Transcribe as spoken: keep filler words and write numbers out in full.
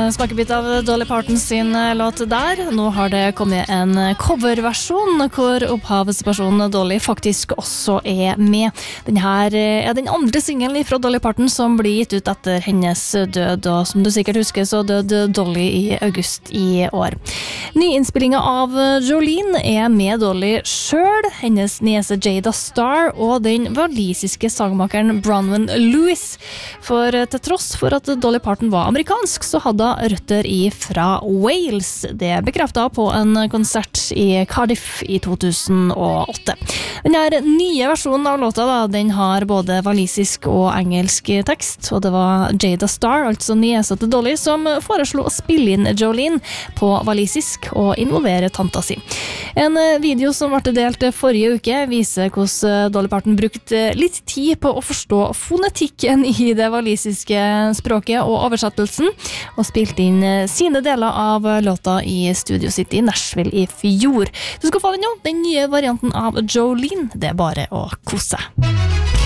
smakebit av Dolly Parton sin låt der. Nå har det kommet en coverversjon hvor opphavspersonen Dolly faktisk også er med. Denne er den andre singelen fra Dolly Parton som blir gitt ut etter hennes død, og som du sikkert husker så døde Dolly i august i år. Nyinnspillingen av Jolene er med Dolly selv, hennes niese Jada Starr og den walisiske sangmakeren Bronwyn Lewis. For til tross for at Dolly Parton var amerikansk, så hadde hun røtter i fra Wales. Det bekreftet på en konsert i Cardiff i to tusen og åtte. Denne nye versjonen av låta da, den har både walisisk og engelsk tekst, og det var Jada Starr, altså niesa til Dolly, som foreslo å spille inn Jolene på walisisk og involvere tanta si. En video som ble delt forrige uke viser hvordan Dolly Parton brukte litt tid på å forstå fonetikken i det walisiske språket og oversettelsen, og spilte inn sine deler av låta i Studio City i Nashville i fjor. Du skal få den nå, den nye varianten av Jolene. Det er bare å kose.